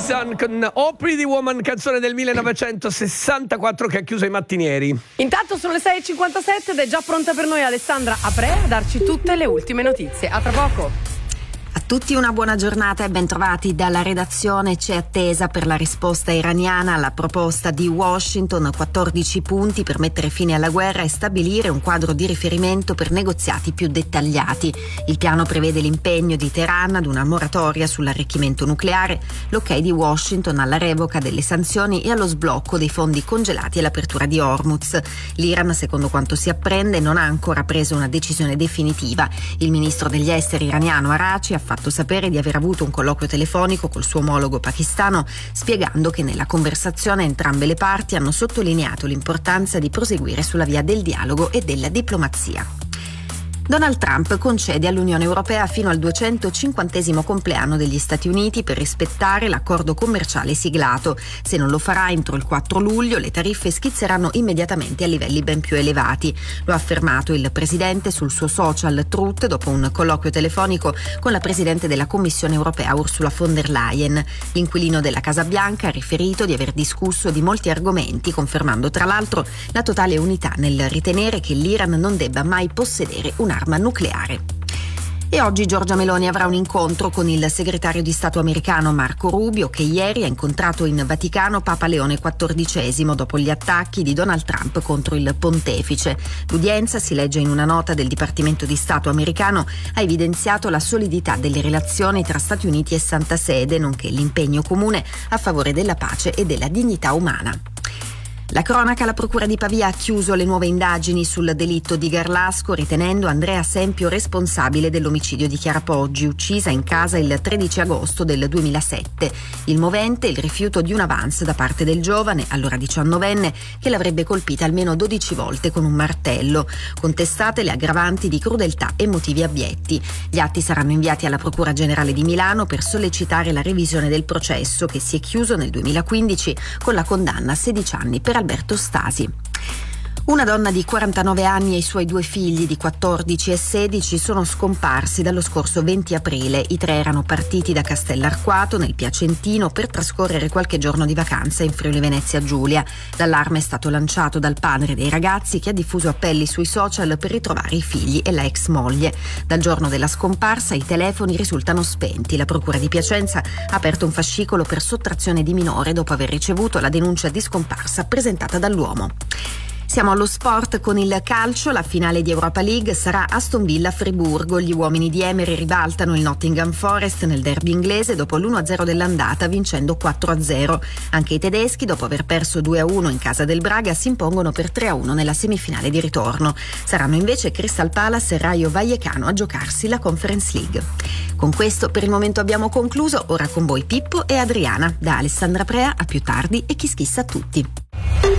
Wilson con Oh Pretty Woman, canzone del 1964 che ha chiuso i mattinieri. Intanto sono le 6.57 ed è già pronta per noi Alessandra Aprea a darci tutte le ultime notizie. A tra poco. A tutti una buona giornata e bentrovati dalla redazione. C'è attesa per la risposta iraniana alla proposta di Washington, 14 punti per mettere fine alla guerra e stabilire un quadro di riferimento per negoziati più dettagliati. Il piano prevede l'impegno di Teheran ad una moratoria sull'arricchimento nucleare, l'ok di Washington alla revoca delle sanzioni e allo sblocco dei fondi congelati e l'apertura di Hormuz. L'Iran, secondo quanto si apprende, non ha ancora preso una decisione definitiva. Il ministro degli esteri iraniano Araghchi ha fatto sapere di aver avuto un colloquio telefonico col suo omologo pakistano, spiegando che nella conversazione entrambe le parti hanno sottolineato l'importanza di proseguire sulla via del dialogo e della diplomazia. Donald Trump concede all'Unione Europea fino al 250° compleanno degli Stati Uniti per rispettare l'accordo commerciale siglato. Se non lo farà entro il 4 luglio, le tariffe schizzeranno immediatamente a livelli ben più elevati. Lo ha affermato il presidente sul suo social Truth dopo un colloquio telefonico con la presidente della Commissione Europea Ursula von der Leyen. L'inquilino della Casa Bianca ha riferito di aver discusso di molti argomenti, confermando tra l'altro la totale unità nel ritenere che l'Iran non debba mai possedere un'arma nucleare. E oggi Giorgia Meloni avrà un incontro con il segretario di Stato americano Marco Rubio, che ieri ha incontrato in Vaticano Papa Leone XIV dopo gli attacchi di Donald Trump contro il pontefice. L'udienza, si legge in una nota del Dipartimento di Stato americano, ha evidenziato la solidità delle relazioni tra Stati Uniti e Santa Sede, nonché l'impegno comune a favore della pace e della dignità umana. La cronaca: la Procura di Pavia ha chiuso le nuove indagini sul delitto di Garlasco, ritenendo Andrea Sempio responsabile dell'omicidio di Chiara Poggi, uccisa in casa il 13 agosto del 2007. Il movente: il rifiuto di un avance da parte del giovane, allora 19enne, che l'avrebbe colpita almeno 12 volte con un martello. Contestate le aggravanti di crudeltà e motivi abietti. Gli atti saranno inviati alla Procura Generale di Milano per sollecitare la revisione del processo, che si è chiuso nel 2015 con la condanna a 16 anni per Alberto Stasi. Una donna di 49 anni e i suoi due figli di 14 e 16 sono scomparsi dallo scorso 20 aprile. I tre erano partiti da Castellarquato, nel Piacentino, per trascorrere qualche giorno di vacanza in Friuli Venezia Giulia. L'allarme è stato lanciato dal padre dei ragazzi, che ha diffuso appelli sui social per ritrovare i figli e la ex moglie. Dal giorno della scomparsa i telefoni risultano spenti. La Procura di Piacenza ha aperto un fascicolo per sottrazione di minore dopo aver ricevuto la denuncia di scomparsa presentata dall'uomo. Siamo allo sport con il calcio. La finale di Europa League sarà Aston Villa-Friburgo. Gli uomini di Emery ribaltano il Nottingham Forest nel derby inglese dopo l'1-0 dell'andata, vincendo 4-0. Anche i tedeschi, dopo aver perso 2-1 in casa del Braga, si impongono per 3-1 nella semifinale di ritorno. Saranno invece Crystal Palace e Rayo Vallecano a giocarsi la Conference League. Con questo per il momento abbiamo concluso. Ora con voi Pippo e Adriana. Da Alessandra Prea, a più tardi e chi schissa a tutti.